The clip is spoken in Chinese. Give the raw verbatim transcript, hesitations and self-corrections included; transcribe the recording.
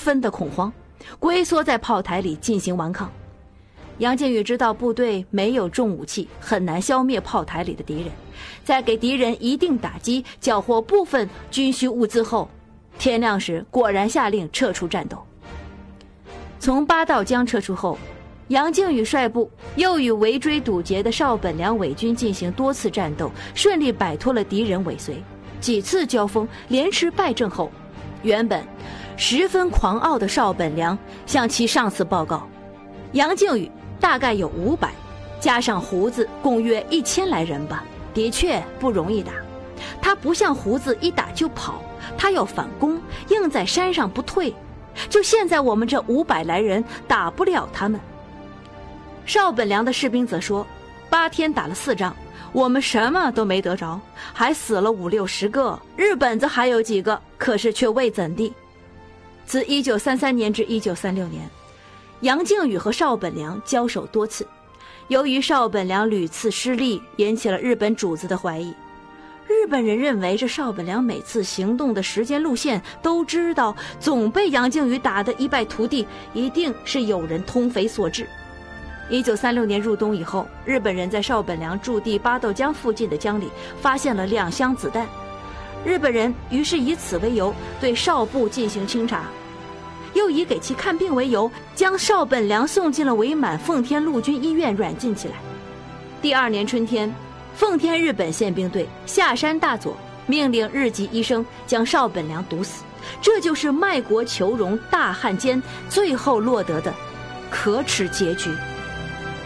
分的恐慌，龟缩在炮台里进行顽抗。杨靖宇知道部队没有重武器，很难消灭炮台里的敌人，在给敌人一定打击，缴获部分军需物资后，天亮时果然下令撤出战斗。从八道江撤出后，杨靖宇率部又与围追堵截的邵本良伪军进行多次战斗，顺利摆脱了敌人尾随。几次交锋连吃败阵后，原本十分狂傲的邵本良向其上司报告，杨靖宇大概有五百，加上胡子共约一千来人吧，的确不容易打。他不像胡子一打就跑，他要反攻，硬在山上不退。就现在我们这五百来人打不了他们。邵本良的士兵则说，八天打了四仗，我们什么都没得着，还死了五六十个，日本子还有几个，可是却未怎地。自一九三三年至一九三六年，杨靖宇和邵本良交手多次，由于邵本良屡次失利，引起了日本主子的怀疑。日本人认为这邵本良每次行动的时间路线都知道，总被杨靖宇打得一败涂地，一定是有人通匪所致。一九三六年入冬以后，日本人在邵本良驻地八道江附近的江里发现了两箱子弹，日本人于是以此为由对邵部进行清查，又以给其看病为由，将邵本良送进了伪满奉天陆军医院软禁起来。第二年春天，奉天日本宪兵队下山大佐命令日籍医生将邵本良毒死，这就是卖国求荣大汉奸最后落得的可耻结局。